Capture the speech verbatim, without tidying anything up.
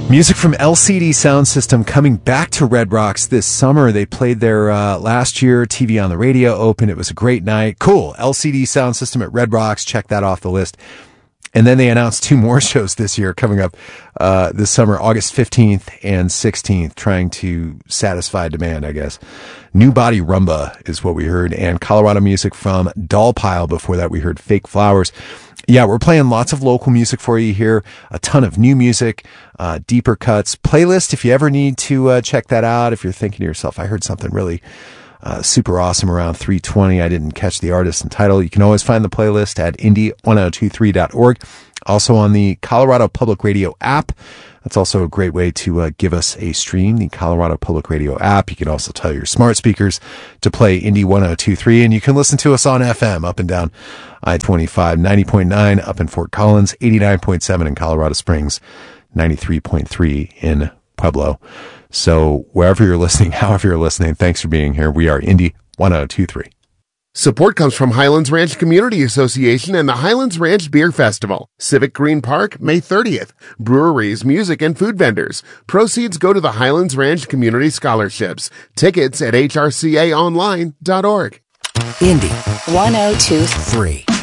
Music from L C D Sound System coming back to Red Rocks this summer. They played there uh, last year. T V on the Radio opened. It was a great night. Cool. L C D Sound System at Red Rocks. Check that off the list. And then they announced two more shows this year coming up uh, this summer, August fifteenth and sixteenth, trying to satisfy demand, I guess. New Body Rumba is what we heard, and Colorado music from Doll Pile. Before that, we heard Fake Flowers. Yeah, we're playing lots of local music for you here, a ton of new music, uh, deeper cuts, playlist if you ever need to uh, check that out. If you're thinking to yourself, I heard something really uh, super awesome around three twenty, I didn't catch the artist and title, you can always find the playlist at indie ten twenty-three dot org. Also on the Colorado Public Radio app. That's also a great way to uh, give us a stream, the Colorado Public Radio app. You can also tell your smart speakers to play Indie ten twenty-three, and you can listen to us on F M up and down I twenty-five, ninety point nine up in Fort Collins, eighty-nine point seven in Colorado Springs, ninety-three point three in Pueblo. So wherever you're listening, however you're listening, thanks for being here. We are Indie ten twenty-three. Support comes from Highlands Ranch Community Association and the Highlands Ranch Beer Festival. Civic Green Park, May thirtieth. Breweries, music, and food vendors. Proceeds go to the Highlands Ranch Community Scholarships. Tickets at h r c a online dot org. Indie ten twenty-three.